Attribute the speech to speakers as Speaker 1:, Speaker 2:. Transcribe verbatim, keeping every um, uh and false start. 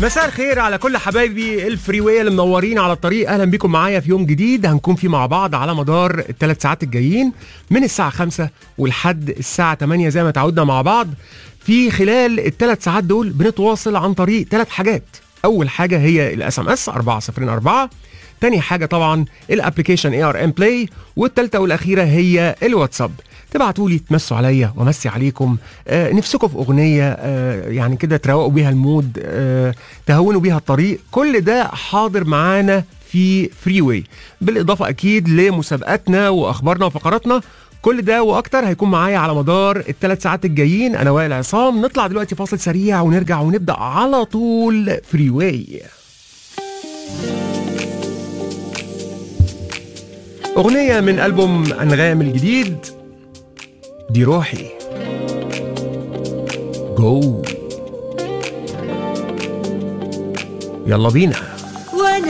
Speaker 1: مساء الخير على كل حبايبي الفريوية اللي منورين على الطريق. اهلا بيكم معايا في يوم جديد هنكون فيه مع بعض على مدار الثلاث ساعات الجايين من الساعة خمسة ولحد الساعة تمانية زي ما تعودنا مع بعض. في خلال الثلاث ساعات دول بنتواصل عن طريق ثلاث حاجات. اول حاجة هي الاس ام اس أربعة صفر أربعة، تاني حاجة طبعا الابليكيشن اي ار ام بلاي، والثالثة والاخيرة هي الواتساب. تبعتوا لي تمسوا عليا ومسي عليكم، آه نفسكم في اغنيه آه يعني كده تروقوا بيها المود، آه تهونوا بيها الطريق. كل ده حاضر معانا في فريوي، بالاضافه اكيد لمسابقاتنا واخبارنا وفقراتنا. كل ده واكتر هيكون معايا على مدار الثلاث ساعات الجايين. انا وائل عصام. نطلع دلوقتي فاصل سريع ونرجع ونبدا على طول فريوي. اغنيه من البوم انغام الجديد، دي روحي. جو، يلا بينا.